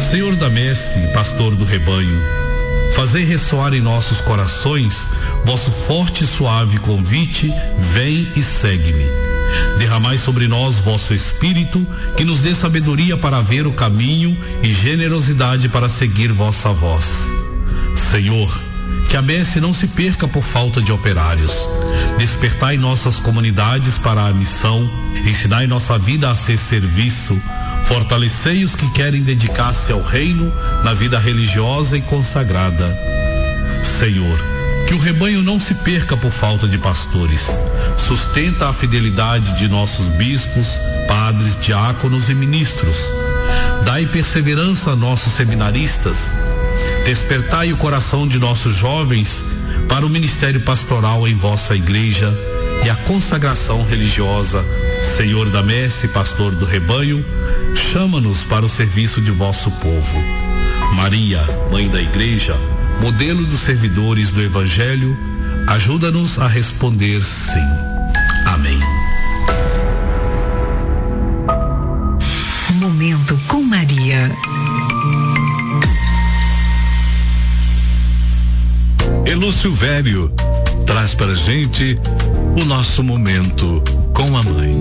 Senhor da messe, pastor do rebanho, fazei ressoar em nossos corações vosso forte e suave convite: vem e segue-me. Derramai sobre nós vosso Espírito, que nos dê sabedoria para ver o caminho e generosidade para seguir vossa voz. Senhor, que a messe não se perca por falta de operários. Despertai nossas comunidades para a missão, ensinai nossa vida a ser serviço, fortalecei os que querem dedicar-se ao reino na vida religiosa e consagrada. Senhor, que o rebanho não se perca por falta de pastores. Sustenta a fidelidade de nossos bispos, padres, diáconos e ministros. Dai perseverança a nossos seminaristas. Despertai o coração de nossos jovens para o ministério pastoral em vossa igreja e a consagração religiosa. Senhor da messe, pastor do rebanho, chama-nos para o serviço de vosso povo. Maria, mãe da igreja, modelo dos servidores do Evangelho, ajuda-nos a responder sim. Amém. Momento com Maria. Elúcio Velho traz pra gente o nosso momento com a mãe.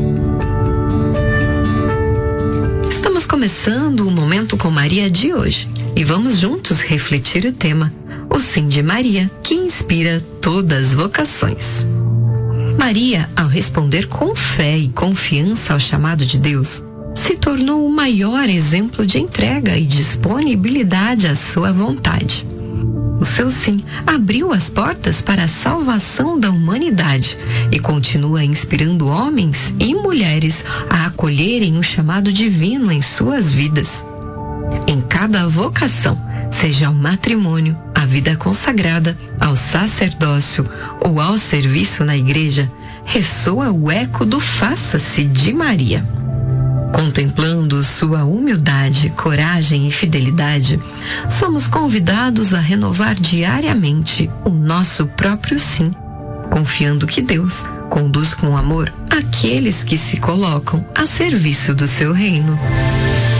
Estamos começando o Momento com Maria de hoje e vamos juntos refletir o tema: o sim de Maria, que inspira todas as vocações. Maria, ao responder com fé e confiança ao chamado de Deus, se tornou o maior exemplo de entrega e disponibilidade à sua vontade. O seu sim abriu as portas para a salvação da humanidade e continua inspirando homens e mulheres a acolherem o chamado divino em suas vidas. Em cada vocação, seja ao matrimônio, à vida consagrada, ao sacerdócio ou ao serviço na igreja, ressoa o eco do faça-se de Maria. Contemplando sua humildade, coragem e fidelidade, somos convidados a renovar diariamente o nosso próprio sim, confiando que Deus conduz com amor aqueles que se colocam a serviço do seu reino.